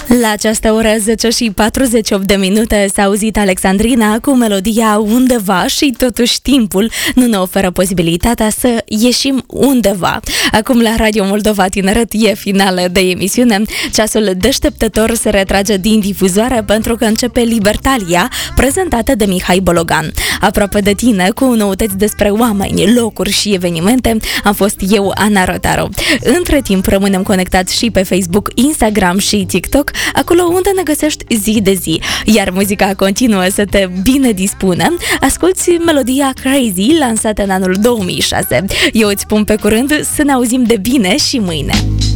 La această oră 10:48 s-a auzit Alexandrina cu melodia Undeva și totuși timpul nu ne oferă posibilitatea să ieșim undeva. Acum la Radio Moldova Tineret e finală de emisiune. Ceasul deșteptător se retrage din difuzoare pentru că începe Libertalia, prezentată de Mihai Bologan. Aproape de tine, cu noutăți despre oameni, locuri și evenimente, am fost eu, Ana Rotaru. Între timp rămânem conectați și pe Facebook, Instagram și TikTok, acolo unde ne găsești zi de zi. Iar muzica continuă să te bine dispune. Asculți melodia Crazy, lansată în anul 2006. Eu îți spun pe curând, să ne auzim de bine și mâine.